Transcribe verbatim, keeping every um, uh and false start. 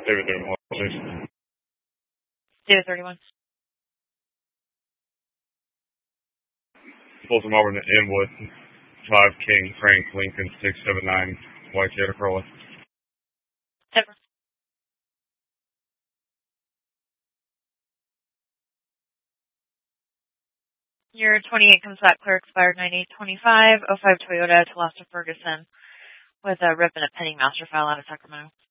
David thirty-one, please. David thirty-one. Folsom Auburn Inwood, five King Frank Lincoln six seven nine White Cheddar Crowley. Ever. Your twenty-eight comes back clear expired nine eight twenty-five. oh five Toyota to Lasta Ferguson with a rip and a pending master file out of Sacramento.